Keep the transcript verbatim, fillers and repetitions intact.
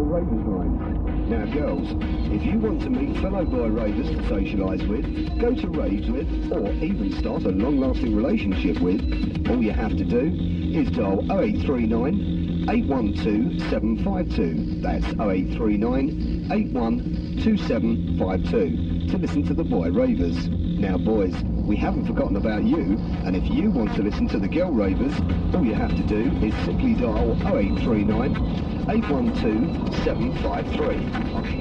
Girl Ravers line. Now girls, if you want to meet fellow boy ravers to socialise with, go to raves with, or even start a long-lasting relationship with, all you have to do is dial oh eight three nine, eight one two, seven five two. That's oh eight three nine, eight one two, seven five two to listen to the boy ravers. Now boys, we haven't forgotten about you, and if you want to listen to the girl ravers, all you have to do is simply dial oh eight three nine, eight one two, seven five three.